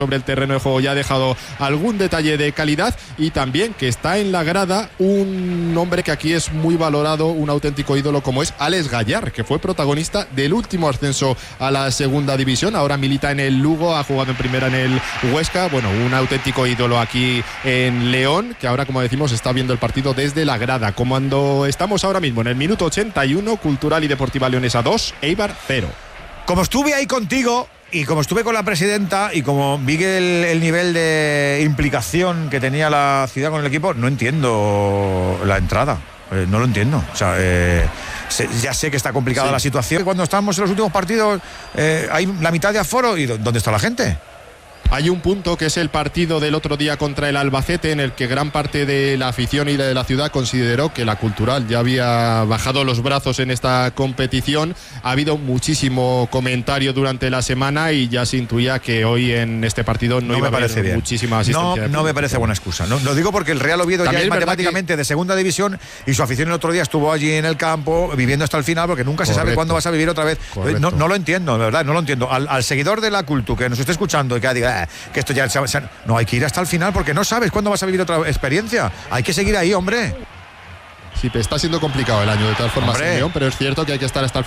sobre el terreno de juego ya ha dejado algún detalle de calidad, y también que está en la grada un hombre que aquí es muy valorado, un auténtico ídolo como es Alex Gallar, que fue protagonista del último ascenso a la segunda división, ahora milita en el Lugo, ha jugado en primera en el Huesca, bueno, un auténtico ídolo aquí en León, que ahora, como decimos, está viendo el partido desde la grada. Como estamos ahora mismo en el minuto 81, Cultural y Deportiva Leonesa 2, Eibar 0. Como estuve ahí contigo y como estuve con la presidenta y como vi el nivel de implicación que tenía la ciudad con el equipo, no entiendo la entrada. No lo entiendo. O sea, ya sé que está complicada la situación. Cuando estamos en los últimos partidos hay la mitad de aforo. ¿Y dónde está la gente? Hay un punto que es el partido del otro día contra el Albacete, en el que gran parte de la afición y de la ciudad consideró que la Cultural ya había bajado los brazos en esta competición. Ha habido muchísimo comentario durante la semana y ya se intuía que hoy en este partido no iba a haber muchísima asistencia. No me parece buena excusa. No, lo digo porque el Real Oviedo también ya es matemáticamente de segunda división y su afición el otro día estuvo allí en el campo viviendo hasta el final, porque nunca se sabe cuándo vas a vivir otra vez. No lo entiendo, de verdad, no lo entiendo. Al seguidor de la Cultu que nos esté escuchando y que diga que esto ya no, hay que ir hasta el final porque no sabes cuándo vas a vivir otra experiencia. Hay que seguir ahí, hombre. Sí, está siendo complicado el año de todas formas, León, pero es cierto que hay que estar hasta el final.